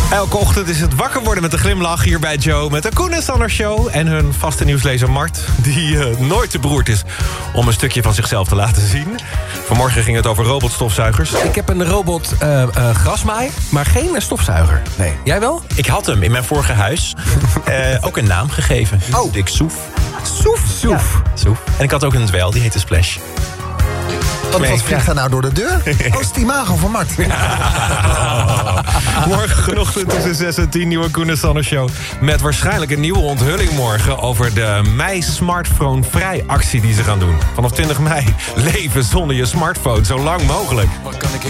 Elke ochtend is het wakker worden met een glimlach hier bij Joe... met de Koen en Sander Show en hun vaste nieuwslezer Mart... die nooit te beroerd is om een stukje van zichzelf te laten zien. Vanmorgen ging het over robotstofzuigers. Ik heb een robot grasmaai, maar geen stofzuiger. Nee. Jij wel? Ik had hem in mijn vorige huis. Ook een naam gegeven. Oh. Ik Soef. Soef. Ja, Soef. En ik had ook een dweil, die heette Splash. Wat vliegt daar nou door de deur? Oh, is het imago van Mart. Morgen genochtend tussen 6 en 10 nieuwe Koen en Sander Show. Met waarschijnlijk een nieuwe onthulling morgen... over de Mei Smartphone Vrij actie die ze gaan doen. Vanaf 20 mei leven zonder je smartphone zo lang mogelijk.